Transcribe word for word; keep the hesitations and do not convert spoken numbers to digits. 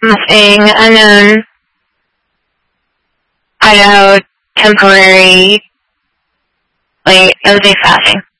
Mustang, unknown, Idaho, temporary, like, it was a fasting.